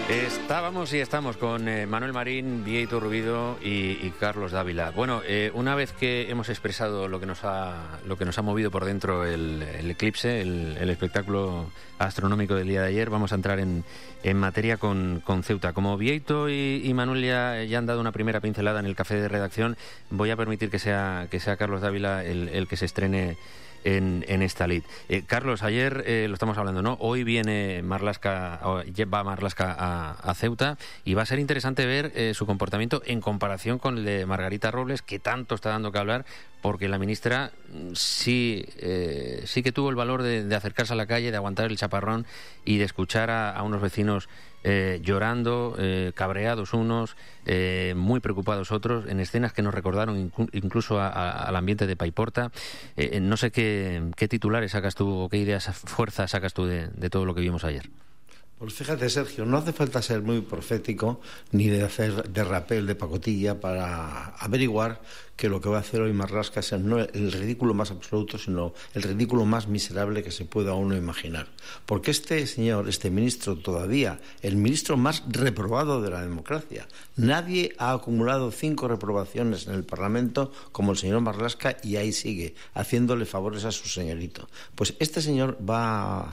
Estábamos y estamos con Manuel Marín, Bieito Rubido y Carlos Dávila. Bueno, una vez que hemos expresado lo que nos ha movido por dentro el eclipse, el espectáculo astronómico del día de ayer, vamos a entrar en materia con Ceuta. Como Bieito y Manuel ya han dado una primera pincelada en el café de redacción, voy a permitir que sea Carlos Dávila el que se estrene en esta lid. Carlos, ayer lo estamos hablando, ¿no? Hoy viene Marlaska, va Marlaska a Ceuta, y va a ser interesante ver su comportamiento en comparación con el de Margarita Robles, que tanto está dando que hablar, porque la ministra sí que tuvo el valor de acercarse a la calle, de aguantar el chaparrón y de escuchar a unos vecinos llorando, cabreados unos, muy preocupados otros, en escenas que nos recordaron incluso al ambiente de Paiporta. No sé qué titulares sacas tú o qué ideas, fuerzas sacas tú de todo lo que vimos ayer. Pues fíjate, Sergio, no hace falta ser muy profético ni de hacer de rapel, de pacotilla, para averiguar que lo que va a hacer hoy Marlaska es no el ridículo más absoluto, sino el ridículo más miserable que se pueda uno imaginar. Porque este señor, este ministro, todavía el ministro más reprobado de la democracia, nadie ha acumulado 5 reprobaciones en el Parlamento como el señor Marlaska, y ahí sigue, haciéndole favores a su señorito. Pues este señor va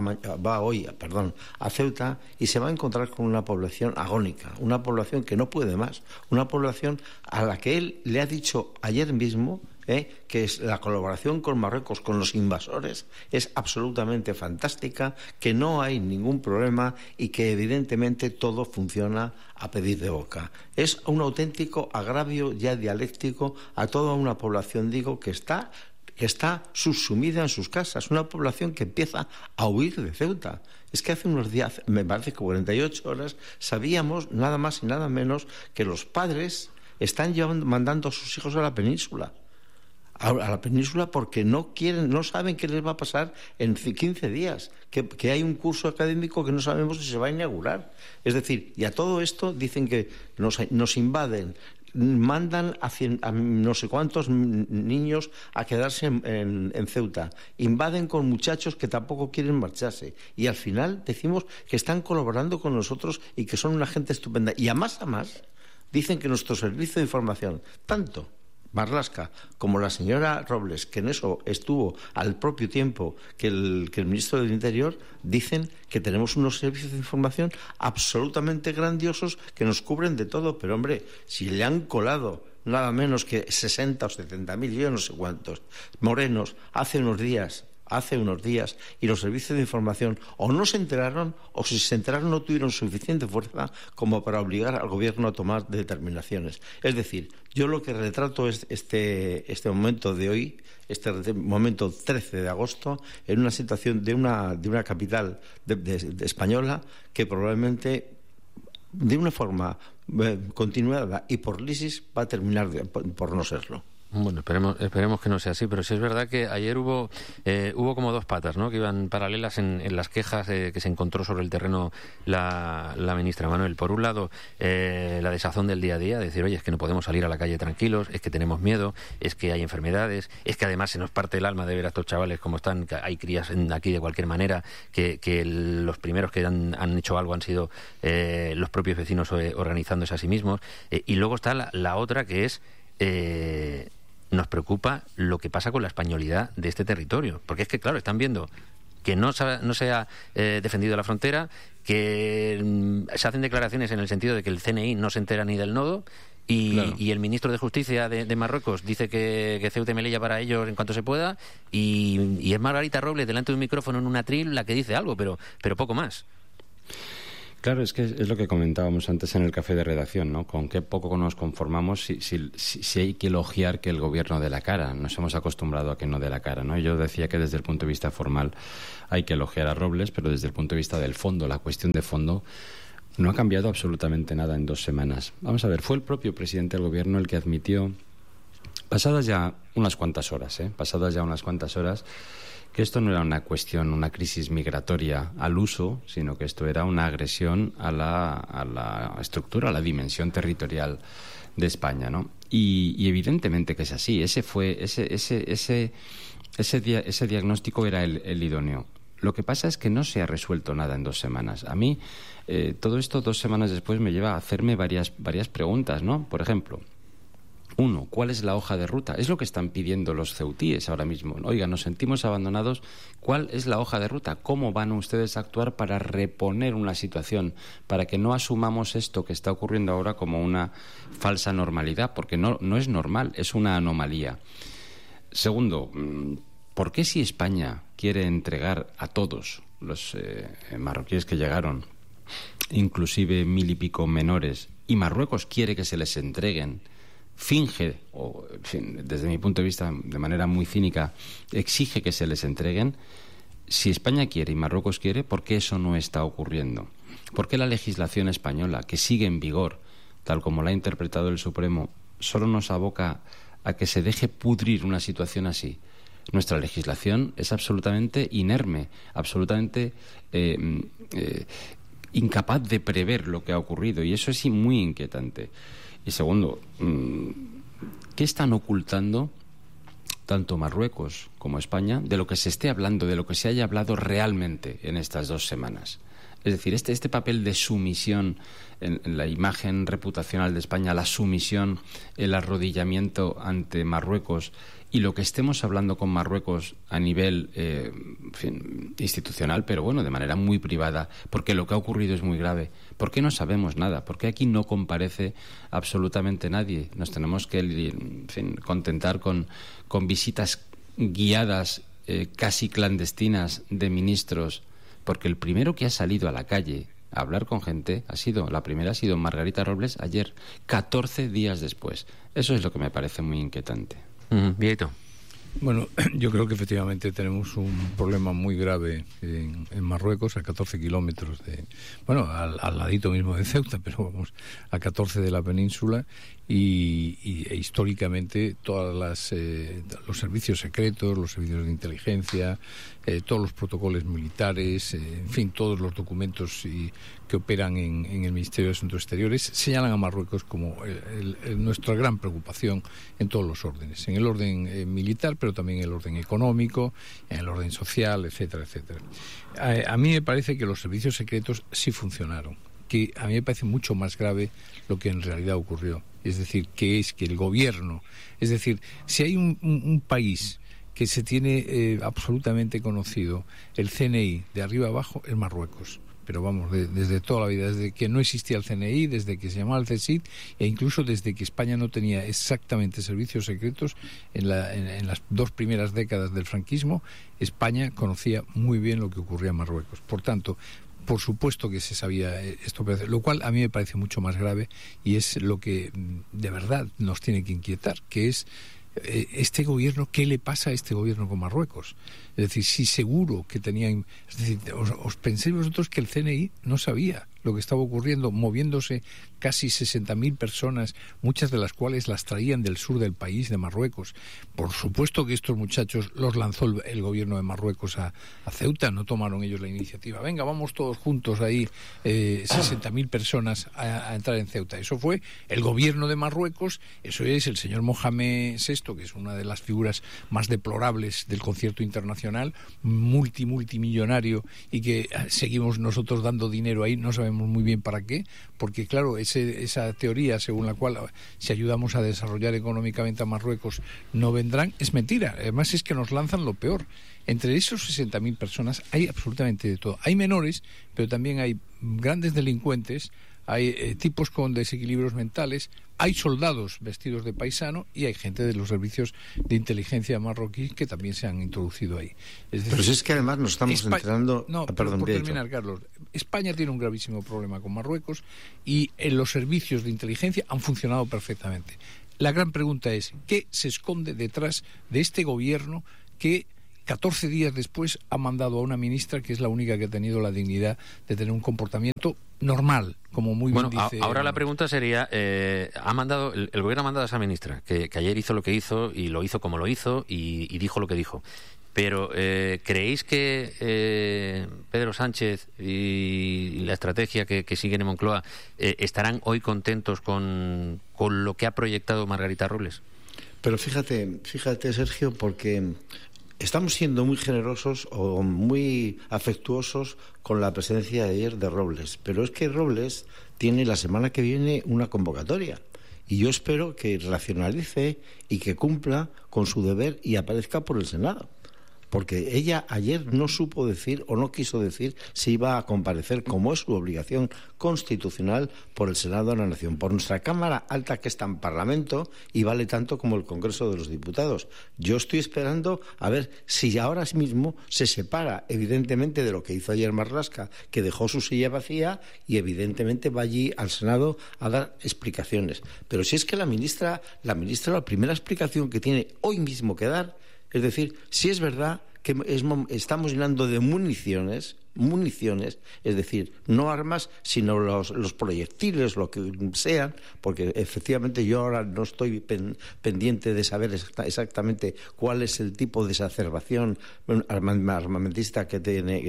hoy a Ceuta, y se va a encontrar con una población agónica, una población que no puede más, una población a la que él le ha dicho ayer mismo que es la colaboración con Marruecos, con los invasores, es absolutamente fantástica, que no hay ningún problema y que evidentemente todo funciona a pedir de boca. Es un auténtico agravio ya dialéctico a toda una población, digo, que está subsumida en sus casas, una población que empieza a huir de Ceuta. Es que hace unos días, me parece que 48 horas, sabíamos nada más y nada menos que los padres están mandando a sus hijos a la península. A la península porque no saben qué les va a pasar en 15 días, que hay un curso académico que no sabemos si se va a inaugurar. Es decir, y a todo esto dicen que nos invaden, mandan a no sé cuántos niños a quedarse en Ceuta, invaden con muchachos que tampoco quieren marcharse, y al final decimos que están colaborando con nosotros y que son una gente estupenda. Y a más dicen que nuestro servicio de información, tanto Marlaska como la señora Robles, que en eso estuvo al propio tiempo que el ministro del Interior, dicen que tenemos unos servicios de información absolutamente grandiosos que nos cubren de todo. Pero hombre, si le han colado nada menos que 60 o 70.000, yo no sé cuántos, morenos hace unos días, y los servicios de información o no se enteraron, o si se enteraron no tuvieron suficiente fuerza como para obligar al gobierno a tomar determinaciones. Es decir, yo lo que retrato es este momento de hoy, este momento 13 de agosto, en una situación de una capital de española que probablemente de una forma continuada y por lisis va a terminar por no serlo. Bueno, esperemos que no sea así, pero sí es verdad que ayer hubo como dos patas, ¿no?, que iban paralelas en las quejas que se encontró sobre el terreno la ministra Manuel. Por un lado, la desazón del día a día, de decir, oye, es que no podemos salir a la calle tranquilos, es que tenemos miedo, es que hay enfermedades, es que además se nos parte el alma de ver a estos chavales como están, que hay crías aquí de cualquier manera, que los primeros que han hecho algo han sido los propios vecinos organizándose a sí mismos. Y luego está la otra, que es... nos preocupa lo que pasa con la españolidad de este territorio, porque es que, claro, están viendo que no se ha defendido la frontera, que se hacen declaraciones en el sentido de que el CNI no se entera ni del nodo, y el ministro de Justicia de Marruecos dice que Ceuta y Melilla para ellos en cuanto se pueda, y es Margarita Robles delante de un micrófono en un atril la que dice algo, pero poco más. Claro, es que es lo que comentábamos antes en el café de redacción, ¿no? Con qué poco nos conformamos si hay que elogiar que el gobierno dé la cara. Nos hemos acostumbrado a que no dé la cara, ¿no? Yo decía que desde el punto de vista formal hay que elogiar a Robles, pero desde el punto de vista del fondo, la cuestión de fondo, no ha cambiado absolutamente nada en 2 semanas. Vamos a ver, fue el propio presidente del gobierno el que admitió, pasadas ya unas cuantas horas, que esto no era una cuestión, una crisis migratoria al uso, sino que esto era una agresión a la estructura, a la dimensión territorial de España, ¿no? Y evidentemente que es así. Ese diagnóstico era el idóneo. Lo que pasa es que no se ha resuelto nada en 2 semanas. A mí, todo esto 2 semanas después me lleva a hacerme varias preguntas, ¿no? Por ejemplo, 1, ¿cuál es la hoja de ruta? Es lo que están pidiendo los ceutíes ahora mismo. Oiga, nos sentimos abandonados. ¿Cuál es la hoja de ruta? ¿Cómo van ustedes a actuar para reponer una situación? Para que no asumamos esto que está ocurriendo ahora como una falsa normalidad, porque no es normal, es una anomalía. Segundo, ¿por qué si España quiere entregar a todos los marroquíes que llegaron, inclusive 1000 y pico menores, y Marruecos quiere que se les entreguen, finge, o en fin, desde mi punto de vista, de manera muy cínica, exige que se les entreguen? Si España quiere y Marruecos quiere, ¿por qué eso no está ocurriendo? ¿Por qué la legislación española, que sigue en vigor, tal como la ha interpretado el Supremo, solo nos aboca a que se deje pudrir una situación así? Nuestra legislación es absolutamente inerme, absolutamente incapaz de prever lo que ha ocurrido, y eso es muy inquietante. Y segundo, ¿qué están ocultando tanto Marruecos como España de lo que se esté hablando, de lo que se haya hablado realmente en estas 2 semanas? Es decir, este papel de sumisión en la imagen reputacional de España, la sumisión, el arrodillamiento ante Marruecos, y lo que estemos hablando con Marruecos a nivel en fin, institucional, pero bueno, de manera muy privada, porque lo que ha ocurrido es muy grave. ¿Por qué no sabemos nada? ¿Por qué aquí no comparece absolutamente nadie? Nos tenemos que, en fin, contentar con visitas guiadas, casi clandestinas, de ministros, porque el primero que ha salido a la calle a hablar con gente la primera ha sido Margarita Robles ayer, 14 días después. Eso es lo que me parece muy inquietante. Vieito. Bueno, yo creo que efectivamente tenemos un problema muy grave en Marruecos, a 14 kilómetros al ladito mismo de Ceuta, pero vamos, a 14 de la península, y históricamente los servicios secretos, los servicios de inteligencia, todos los protocolos militares, en fin, todos los documentos que operan en el Ministerio de Asuntos Exteriores señalan a Marruecos como nuestra gran preocupación en todos los órdenes, en el orden militar, pero también en el orden económico, en el orden social, etcétera, etcétera. A mí me parece que los servicios secretos sí funcionaron, que a mí me parece mucho más grave lo que en realidad ocurrió. Es decir, que el gobierno, es decir, si hay un país que se tiene absolutamente conocido, el CNI, de arriba abajo, es Marruecos. Pero vamos, desde toda la vida, desde que no existía el CNI, desde que se llamaba el CSIC, e incluso desde que España no tenía exactamente servicios secretos, en las 2 primeras décadas del franquismo, España conocía muy bien lo que ocurría en Marruecos. Por tanto, por supuesto que se sabía esto, lo cual a mí me parece mucho más grave, y es lo que de verdad nos tiene que inquietar, que es este gobierno, ¿qué le pasa a este gobierno con Marruecos? Es decir, si seguro que tenían... Es decir, os penséis vosotros que el CNI no sabía lo que estaba ocurriendo, moviéndose casi 60.000 personas, muchas de las cuales las traían del sur del país, de Marruecos. Por supuesto que estos muchachos los lanzó el gobierno de Marruecos a Ceuta, no tomaron ellos la iniciativa. Venga, vamos todos juntos ahí, 60.000 personas a entrar en Ceuta. Eso fue el gobierno de Marruecos, eso es el señor Mohamed VI, que es una de las figuras más deplorables del concierto internacional, multimillonario, y que seguimos nosotros dando dinero ahí, no sabemos muy bien para qué, porque claro, esa teoría según la cual si ayudamos a desarrollar económicamente a Marruecos no vendrán, es mentira. Además es que nos lanzan lo peor. Entre esos 60.000 personas hay absolutamente de todo. Hay menores, pero también hay grandes delincuentes, hay tipos con desequilibrios mentales, hay soldados vestidos de paisano, y hay gente de los servicios de inteligencia marroquí que también se han introducido ahí. Es decir, pero si es que además nos estamos enterando... No, perdón, por terminar, Carlos, España tiene un gravísimo problema con Marruecos, y los servicios de inteligencia han funcionado perfectamente. La gran pregunta es, ¿qué se esconde detrás de este gobierno que 14 días después ha mandado a una ministra que es la única que ha tenido la dignidad de tener un comportamiento normal, como muy bien dice? Ahora la pregunta sería, el gobierno ha mandado a esa ministra, que ayer hizo lo que hizo, y lo hizo como lo hizo, y dijo lo que dijo. Pero, ¿creéis que Pedro Sánchez y la estrategia que siguen en Moncloa estarán hoy contentos con lo que ha proyectado Margarita Robles? Pero fíjate, Sergio, porque Estamos siendo muy generosos o muy afectuosos con la presencia de ayer de Robles, pero es que Robles tiene la semana que viene una convocatoria y yo espero que racionalice y que cumpla con su deber y aparezca por el Senado. Porque ella ayer no supo decir o no quiso decir si iba a comparecer, como es su obligación constitucional, por el Senado de la Nación, por nuestra Cámara Alta, que está en Parlamento y vale tanto como el Congreso de los Diputados. Yo estoy esperando a ver si ahora mismo se separa, evidentemente, de lo que hizo ayer Marlaska, que dejó su silla vacía y evidentemente va allí al Senado a dar explicaciones. Pero si es que la ministra, la primera explicación que tiene hoy mismo que dar, es decir, si es verdad que estamos llenando de municiones, es decir, no armas, sino los proyectiles, lo que sean, porque efectivamente yo ahora no estoy pendiente de saber exactamente cuál es el tipo de exacerbación armamentista que tiene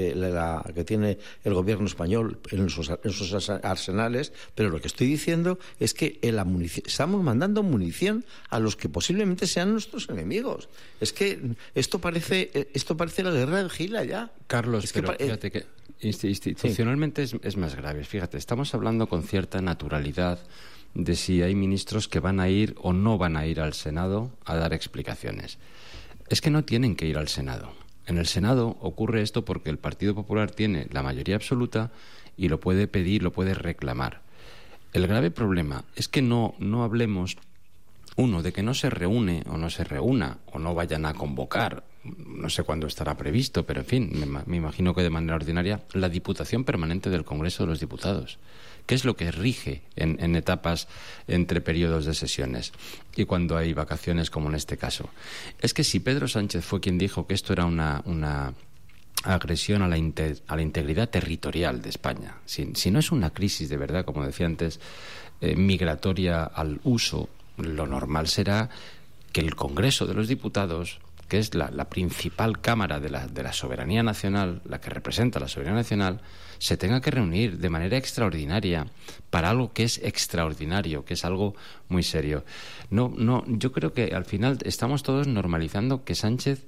el gobierno español en sus arsenales, pero lo que estoy diciendo es que estamos mandando munición a los que posiblemente sean nuestros enemigos. Es que esto parece la guerra de Gila ya. Carlos, es que fíjate que institucionalmente es más grave. Fíjate, estamos hablando con cierta naturalidad de si hay ministros que van a ir o no van a ir al Senado a dar explicaciones. Es que no tienen que ir al Senado. En el Senado ocurre esto porque el Partido Popular tiene la mayoría absoluta y lo puede pedir, lo puede reclamar. El grave problema es que no hablemos, uno, de que no se reúne o no se reúna o no vayan a convocar, no sé cuándo estará previsto, pero en fin, me imagino que de manera ordinaria, la Diputación Permanente del Congreso de los Diputados, que es lo que rige en etapas entre periodos de sesiones y cuando hay vacaciones, como en este caso. Es que si Pedro Sánchez fue quien dijo que esto era una agresión a la integridad territorial de España, si no es una crisis de verdad, como decía antes, migratoria al uso, lo normal será que el Congreso de los Diputados, que es la principal cámara de la soberanía nacional, la que representa la soberanía nacional, se tenga que reunir de manera extraordinaria para algo que es extraordinario, que es algo muy serio. Yo creo que al final estamos todos normalizando que Sánchez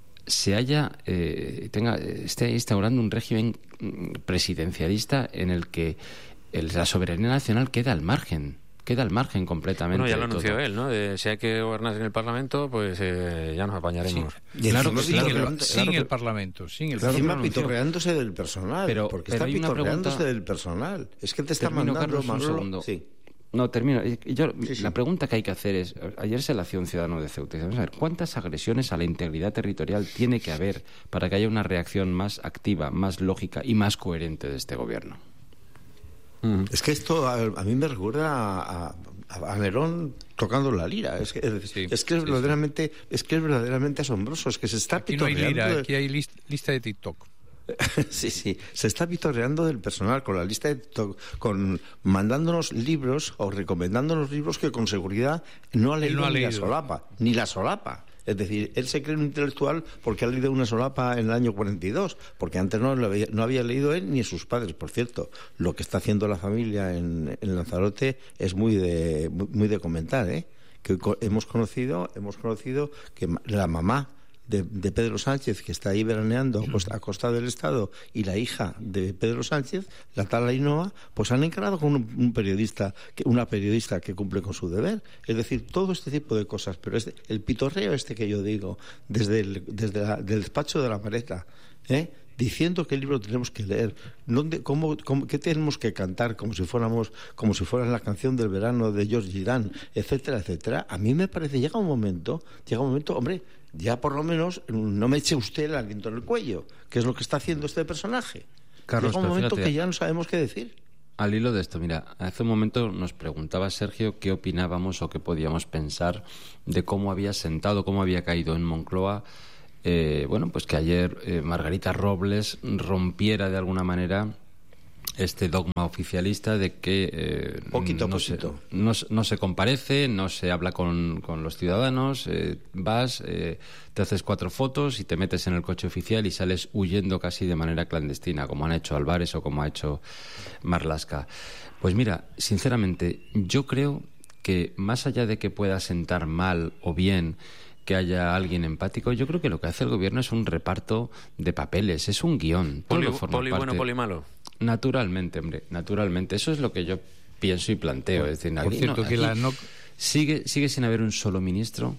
esté instaurando un régimen presidencialista en el que la soberanía nacional queda al margen completamente. Bueno, ya lo anunció él, ¿no? Si hay que gobernar en el Parlamento, pues ya nos apañaremos. Sí. Sin el Parlamento. Encima pitorreándose del personal, porque está pitorreándose del personal. Es que te está mandando, Carlos, un segundo. Sí. No, termino. La pregunta que hay que hacer es, ayer se la hacía un ciudadano de Ceuta, vamos a ver, ¿cuántas agresiones a la integridad territorial tiene que haber para que haya una reacción más activa, más lógica y más coherente de este gobierno? Es que esto a mí me recuerda a Nerón tocando la lira. Es que es verdaderamente asombroso. Es que se está pitorreando. Aquí no hay lira, aquí hay lista de TikTok. Sí, se está pitorreando del personal con la lista de TikTok, mandándonos libros o recomendándonos libros que con seguridad no ha leído ni la solapa. Es decir, él se cree un intelectual porque ha leído una solapa en el año 42, porque antes no había leído él ni sus padres. Por cierto, lo que está haciendo la familia en Lanzarote es muy de comentar, ¿eh? Que hemos conocido que la mamá de Pedro Sánchez, que está ahí veraneando a costa del Estado, y la hija de Pedro Sánchez, la tal Ainhoa, pues han encarado con una periodista que cumple con su deber. Es decir, todo este tipo de cosas. Pero el pitorreo que yo digo, desde el despacho de la maleta, diciendo qué libro tenemos que leer, qué tenemos que cantar como si fuera la canción del verano de George Girán, etcétera, etcétera. A mí me parece, llega un momento, hombre, ya por lo menos no me eche usted el aliento en el cuello, que es lo que está haciendo este personaje. Carlos, llega un momento que ya no sabemos qué decir. Al hilo de esto, mira, hace un momento nos preguntaba Sergio qué opinábamos o qué podíamos pensar de cómo había caído en Moncloa. Pues que ayer Margarita Robles rompiera de alguna manera este dogma oficialista de que no se comparece, no se habla con los ciudadanos, vas, te haces 4 fotos y te metes en el coche oficial y sales huyendo casi de manera clandestina, como han hecho Álvarez o como ha hecho Marlaska. Pues mira, sinceramente, yo creo que más allá de que pueda sentar mal o bien que haya alguien empático. Yo creo que lo que hace el gobierno es un reparto de papeles, es un guión. Poli bueno, poli malo. Naturalmente, hombre, naturalmente. Eso es lo que yo pienso y planteo. Es decir, por cierto, sigue sin haber un solo ministro,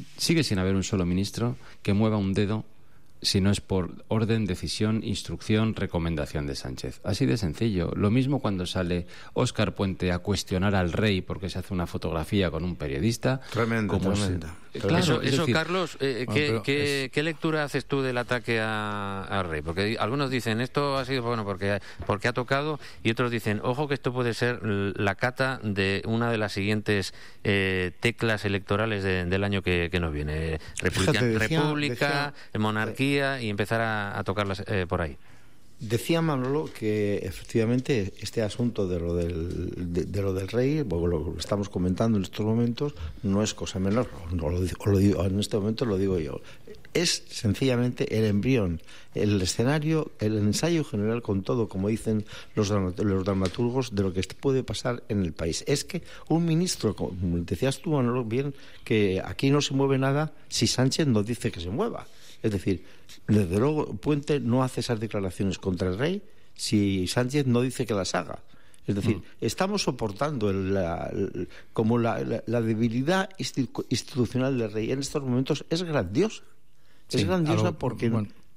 que mueva un dedo si no es por orden, decisión, instrucción, recomendación de Sánchez. Así de sencillo. Lo mismo cuando sale Óscar Puente a cuestionar al rey porque se hace una fotografía con un periodista. Tremenda. Claro, eso Carlos, ¿qué lectura haces tú del ataque al rey? Porque algunos dicen, esto ha sido bueno porque ha tocado, y otros dicen, ojo que esto puede ser la cata de una de las siguientes teclas electorales del año que nos viene. República, monarquía, y empezar a tocarlas por ahí. Decía Manolo que efectivamente este asunto de lo del rey, lo que estamos comentando en estos momentos, no es cosa menor. En este momento lo digo yo. Es sencillamente el embrión, el escenario, el ensayo general con todo, como dicen los dramaturgos, de lo que puede pasar en el país. Es que un ministro, como decías tú, Manolo, bien, que aquí no se mueve nada si Sánchez no dice que se mueva. Es decir, desde luego Puente no hace esas declaraciones contra el rey si Sánchez no dice que las haga. Es decir, estamos soportando la debilidad institucional del rey en estos momentos. Es grandiosa. Es grandiosa porque...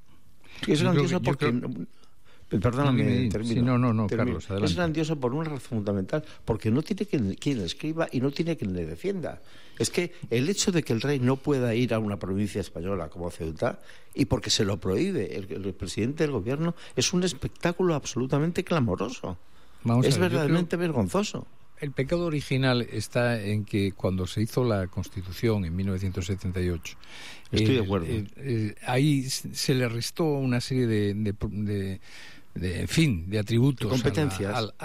Perdóname, termino. No, Carlos, adelante. Es grandiosa por una razón fundamental, porque no tiene quien le escriba y no tiene quien le defienda. Es que el hecho de que el rey no pueda ir a una provincia española como Ceuta, y porque se lo prohíbe el presidente del gobierno, es un espectáculo absolutamente clamoroso. Es verdaderamente vergonzoso. El pecado original está en que cuando se hizo la Constitución en 1978, estoy de acuerdo. Ahí se le restó una serie de atributos, de competencias a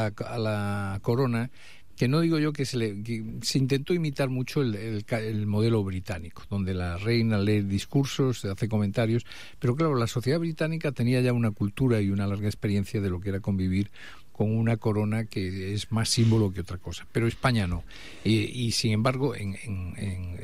la corona, que no digo yo que se intentó imitar mucho el modelo británico, donde la reina lee discursos, hace comentarios, pero claro, la sociedad británica tenía ya una cultura y una larga experiencia de lo que era convivir con una corona que es más símbolo que otra cosa, pero España no. Y sin embargo, en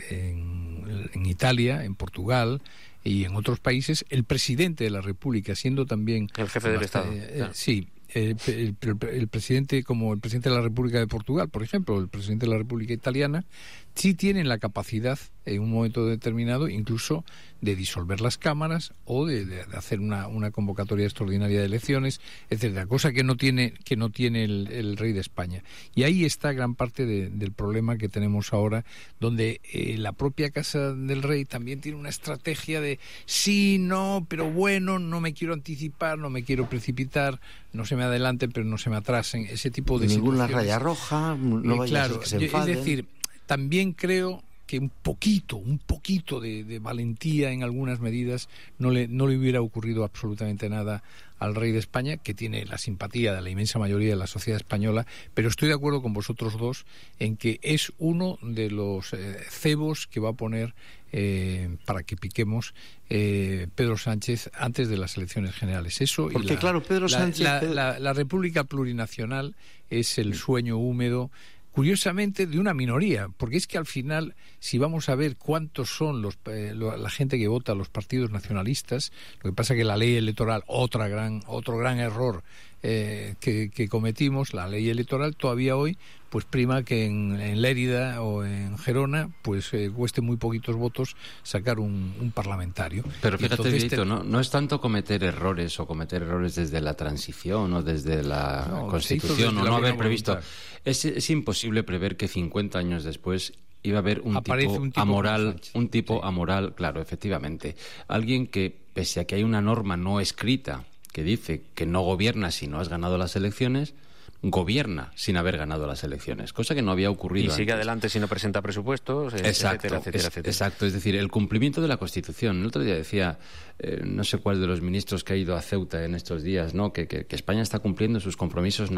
Italia, en Portugal y en otros países, el presidente de la República, siendo también el jefe del Estado, claro. Sí. El presidente, como el presidente de la República de Portugal, por ejemplo, el presidente de la República Italiana, sí tienen la capacidad en un momento determinado incluso de disolver las cámaras o de hacer una convocatoria extraordinaria de elecciones, etcétera, cosa que no tiene el rey de España. Y ahí está gran parte del problema que tenemos ahora, donde la propia Casa del Rey también tiene una estrategia de sí, no, pero bueno, no me quiero anticipar, no me quiero precipitar, no se me adelanten, pero no se me atrasen, ese tipo de ninguna situaciones. Raya roja, no vaya a ser que se enfaden. Es decir, también creo que un poquito de valentía en algunas medidas no le hubiera ocurrido absolutamente nada al rey de España, que tiene la simpatía de la inmensa mayoría de la sociedad española, pero estoy de acuerdo con vosotros dos en que es uno de los cebos que va a poner para que piquemos Pedro Sánchez antes de las elecciones generales. Eso, porque claro, Pedro Sánchez... La República Plurinacional es el sueño húmedo, curiosamente, de una minoría, porque es que al final, si vamos a ver cuántos son la gente que vota a los partidos nacionalistas, lo que pasa es que la ley electoral, otro gran error que cometimos, la ley electoral todavía hoy pues prima que en Lérida o en Gerona pues cueste muy poquitos votos sacar un parlamentario. Pero fíjate, Vito, no es tanto cometer errores desde la transición o desde la Constitución o no haber previsto. Es imposible prever que 50 años después iba a haber un tipo amoral, claro, efectivamente. Alguien que, pese a que hay una norma no escrita que dice que no gobierna si no has ganado las elecciones, gobierna sin haber ganado las elecciones, cosa que no había ocurrido y sigue antes. adelante si no presenta presupuestos, etcétera. Exacto, es decir, el cumplimiento de la Constitución. El otro día decía, no sé cuál de los ministros que ha ido a Ceuta en estos días, ¿no? que España está cumpliendo sus compromisos